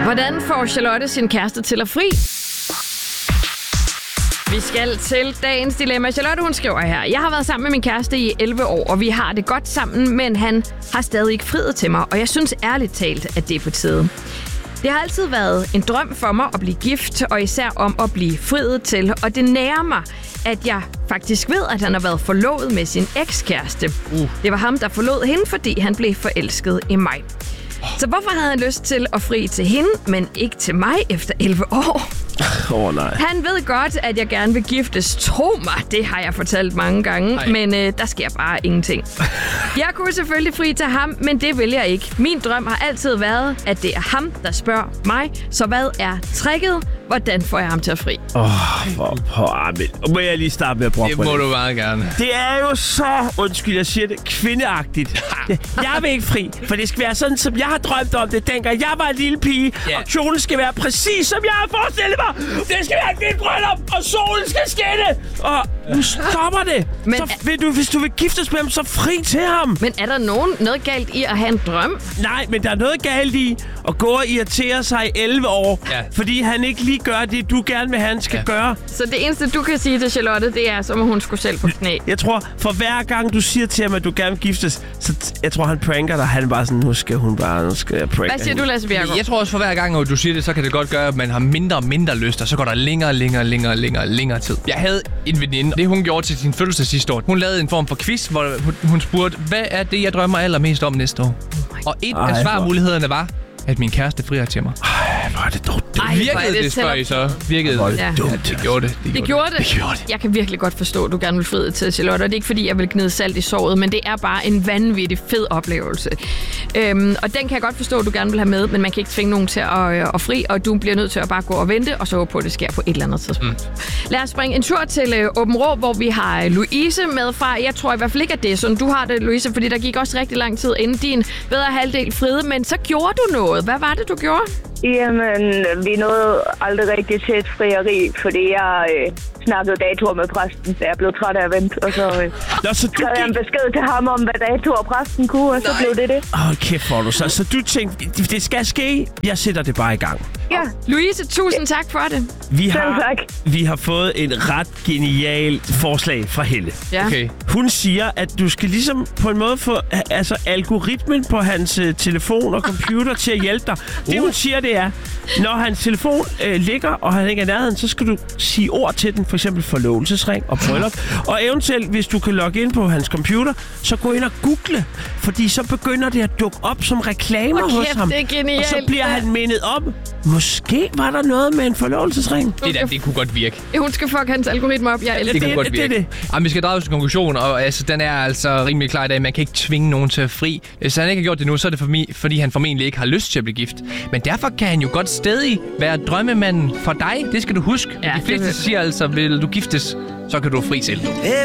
Hvordan får Charlotte sin kæreste til at fri? Vi skal til dagens dilemma. Charlotte, hun skriver her: Jeg har været sammen med min kæreste i 11 år, og vi har det godt sammen, men han har stadig ikke friet til mig, og jeg synes ærligt talt, at det er på tide. Det har altid været en drøm for mig at blive gift, og især om at blive friet til, og det nærer mig, at jeg faktisk ved, at han har været forlovet med sin ekskæreste. Det var ham, der forlod hende, fordi han blev forelsket i mig. Så hvorfor havde han lyst til at fri til hende, men ikke til mig efter 11 år? Nej. Han ved godt, at jeg gerne vil giftes. Tro mig, det har jeg fortalt mange gange, men der sker bare ingenting. Jeg kunne selvfølgelig fri til ham, men det vil jeg ikke. Min drøm har altid været, at det er ham, der spørger mig. Så hvad er tricket? Hvordan får jeg ham til at fri? Må jeg lige starte med at brokke? Det må du meget gerne. Det er jo så, undskyld, jeg siger det, kvindeagtigt. Jeg vil ikke fri, for det skal være sådan, som jeg har drømt om det, dengang jeg var en lille pige. Og kjolen skal være præcis, som jeg har forestillet mig. Det skal være et vildt bryllup, og solen skal skinne. Og nu stopper det. Men så hvis du vil giftes med ham, så fri til ham. Men er der noget galt i at have en drøm? Nej, men der er noget galt i at gå og irritere sig i 11 år, fordi han ikke lige gør det, du gerne vil, han skal gøre. Så det eneste, du kan sige til Charlotte, det er, så må hun skulle selv på knæ. Jeg tror, for hver gang du siger til ham, at du gerne vil giftes, så jeg tror, han pranker dig. Han er bare sådan, nu skal jeg pranke. Hvad siger du, Lasse Bjerregaard? Jeg tror også, for hver gang, at du siger det, så kan det godt gøre, at man har mindre og mindre lyst, og så går der længere tid. Jeg havde en veninde, det hun gjorde til sin fødselsdag sidste år. Hun lavede en form for quiz, hvor hun spurgte, hvad er det, jeg drømmer allermest om næste år? Og et af svarmulighederne var, at min kæreste frier til mig. Hvor er det dumt. Virkede det, spørger I så? Virkede det? Ja. Det gjorde det. Det gjorde det. Jeg kan virkelig godt forstå, at du gerne vil fri til Charlotte, og det er ikke, fordi jeg vil gnide salt i såret, men det er bare en vanvittig fed oplevelse. Og den kan jeg godt forstå, at du gerne vil have med, men man kan ikke tvinge nogen til at fri, og du bliver nødt til at bare gå og vente, og så håbe på, at det sker på et eller andet tidspunkt. Lad os springe en tur til Åben Rå, hvor vi har Louise med fra. Jeg tror i hvert fald ikke, at det er sådan, du har det, Louise, fordi der gik også rigtig lang tid inden din bedre halvdel friede, men så gjorde du noget. Hvad var det, du gjorde? Jamen, vi nåede aldrig rigtig til et frieri, fordi jeg snakkede datoer med præsten, så jeg blev træt af at vente, og så havde jeg en besked til ham om, hvad datoer præsten kunne, og så blev det. Kæft for du så. Så du tænkte, det skal ske, jeg sætter det bare i gang. Ja. Louise, tusind tak for det. Vi har fået en ret genial forslag fra Helle. Ja. Okay. Hun siger, at du skal ligesom på en måde få algoritmen på hans telefon og computer til at hjælpe dig. Det hun siger, det er, når hans telefon ligger, og han ikke er i nærheden, så skal du sige ord til den, for eksempel forlovelsesring og bryllup. Og eventuelt, hvis du kan logge ind på hans computer, så gå ind og google, fordi så begynder det at dukke op som reklamer hos ham. Det er genialt. Og så bliver han mindet om, måske var der noget med en forlovelsesring. Det kunne godt virke. Hun skal fuck hans algoritme op. Jeg elsker det. Kunne godt virke. Det. Jamen, vi skal drage til konklusion, og den er altså rimelig klar i dag. Man kan ikke tvinge nogen til at fri. Hvis han ikke har gjort det nu, så er det fordi han formentlig ikke har lyst til at blive gift. Men derfor kan han jo godt stadig være drømmemanden for dig. Det skal du huske. Ja, de fleste siger altså, vil du giftes, så kan du fri selv.